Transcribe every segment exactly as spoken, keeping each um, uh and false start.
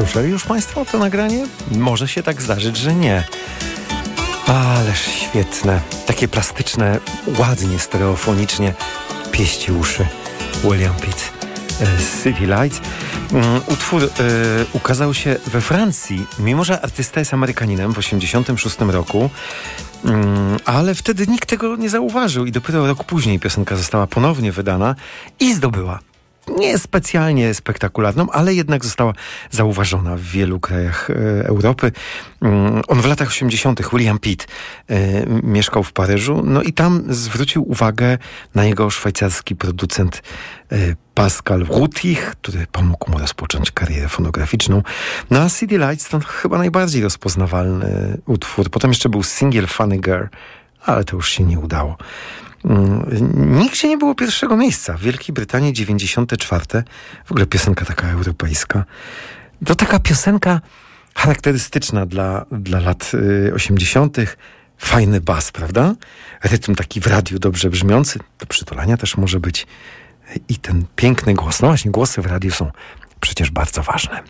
Słyszeli już Państwo to nagranie? Może się tak zdarzyć, że nie. Ależ świetne. Takie plastyczne, ładnie, stereofonicznie pieści uszy. William Pitt, City Lights. Utwór y, ukazał się we Francji, mimo że artysta jest Amerykaninem w osiemdziesiątym szóstym roku, y, ale wtedy nikt tego nie zauważył i dopiero rok później piosenka została ponownie wydana i zdobyła nie specjalnie spektakularną, ale jednak została zauważona w wielu krajach e, Europy. Um, on w latach osiemdziesiątych, William Pitt, e, mieszkał w Paryżu, no i tam zwrócił uwagę na jego szwajcarski producent e, Pascal Rutich, który pomógł mu rozpocząć karierę fonograficzną. No a City Lights to chyba najbardziej rozpoznawalny utwór. Potem jeszcze był singiel Funny Girl, ale to już się nie udało. Nigdzie nie było pierwszego miejsca. W Wielkiej Brytanii dziewięćdziesiąte czwarte. W ogóle piosenka taka europejska. To taka piosenka charakterystyczna dla, dla lat osiemdziesiątych. Fajny bas, prawda? Rytm taki w radiu dobrze brzmiący. Do przytulania też może być. I ten piękny głos. No właśnie, głosy w radiu są przecież bardzo ważne.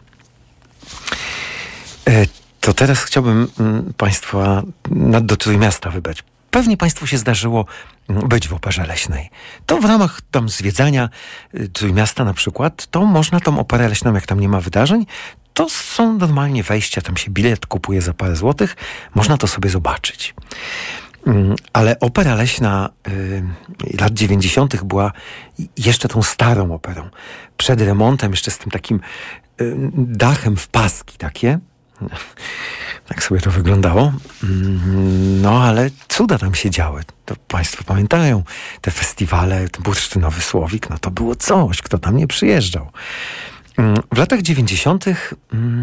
To teraz chciałbym Państwa do Trójmiasta wybrać. Pewnie Państwu się zdarzyło być w Operze Leśnej. To w ramach tam zwiedzania Trójmiasta na przykład, to można tą Operę Leśną, jak tam nie ma wydarzeń, to są normalnie wejścia, tam się bilet kupuje za parę złotych, można to sobie zobaczyć. Ale Opera Leśna y, lat dziewięćdziesiątych była jeszcze tą starą operą. Przed remontem, jeszcze z tym takim y, dachem w paski takie. Tak sobie to wyglądało. No, ale cuda tam się działy. To Państwo pamiętają. Te festiwale, ten Bursztynowy Słowik, no to było coś. Kto tam nie przyjeżdżał. W latach dziewięćdziesiątych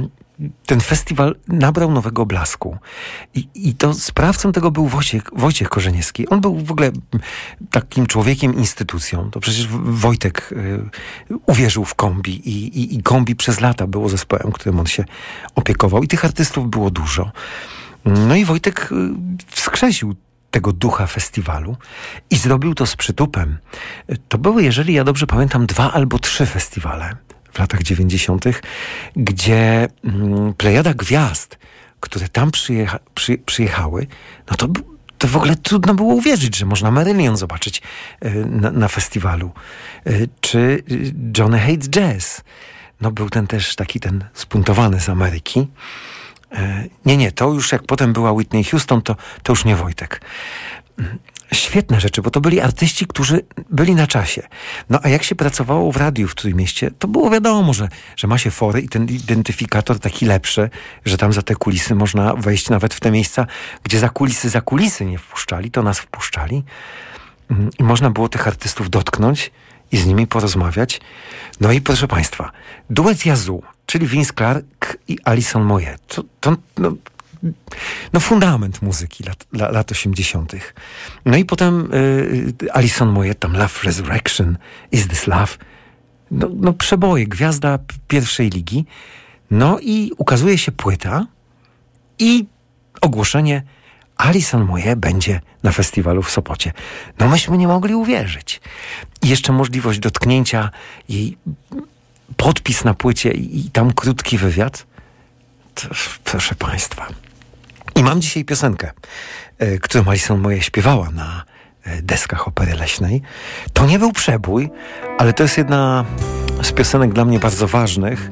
ten festiwal nabrał nowego blasku. I, i to sprawcą tego był Wojciech, Wojciech Korzeniewski. On był w ogóle takim człowiekiem, instytucją. To przecież Wojtek y, uwierzył w kombi i, i, i kombi przez lata było zespołem, którym on się opiekował. I tych artystów było dużo. No i Wojtek y, wskrzesił tego ducha festiwalu i zrobił to z przytupem. To były, jeżeli ja dobrze pamiętam, dwa albo trzy festiwale w latach dziewięćdziesiątych, gdzie mm, plejada gwiazd, które tam przyjecha, przy, przyjechały, no to, to w ogóle trudno było uwierzyć, że można Marillion zobaczyć y, na, na festiwalu. Y, czy y, Johnny Hates Jazz. No był ten też taki ten spuntowany z Ameryki. Y, nie, nie, to już jak potem była Whitney Houston, to, to już nie Wojtek. Świetne rzeczy, bo to byli artyści, którzy byli na czasie. No a jak się pracowało w radiu w Trójmieście, to było wiadomo, że, że ma się fory i ten identyfikator taki lepszy, że tam za te kulisy można wejść nawet w te miejsca, gdzie za kulisy, za kulisy nie wpuszczali, to nas wpuszczali. I można było tych artystów dotknąć i z nimi porozmawiać. No i proszę Państwa, duet Yazoo, czyli Vince Clarke i Alison Moyet. To, to no, No fundament muzyki lat, lat, lat osiemdziesiątych. No i potem y, Alison Moyet, tam Love Resurrection, Is This Love? No, no przeboje, gwiazda p- pierwszej ligi. No i ukazuje się płyta i ogłoszenie: Alison Moyet będzie na festiwalu w Sopocie. No myśmy nie mogli uwierzyć. I jeszcze możliwość dotknięcia jej, podpis na płycie i, i tam krótki wywiad. To, proszę Państwa. I mam dzisiaj piosenkę, y, którą Alison Moyet śpiewała na y, deskach Opery Leśnej. To nie był przebój, ale to jest jedna z piosenek dla mnie bardzo ważnych.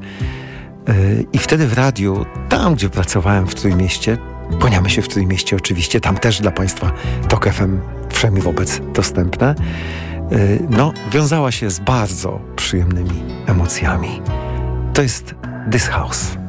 Y, I wtedy w radiu, tam gdzie pracowałem w Trójmieście, kłaniamy się w Trójmieście oczywiście, tam też dla Państwa Tok F M wszemi wobec dostępne, y, no wiązała się z bardzo przyjemnymi emocjami. To jest This House.